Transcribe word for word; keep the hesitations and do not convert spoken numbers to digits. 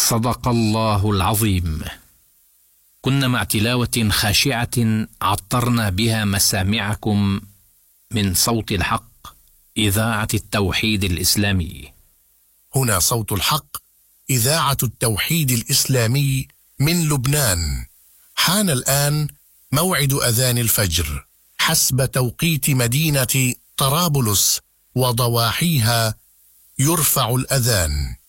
صدق الله العظيم. كنا مع تلاوة خاشعة عطرنا بها مسامعكم من صوت الحق، إذاعة التوحيد الإسلامي. هنا صوت الحق، إذاعة التوحيد الإسلامي من لبنان. حان الآن موعد أذان الفجر حسب توقيت مدينة طرابلس وضواحيها. يرفع الأذان.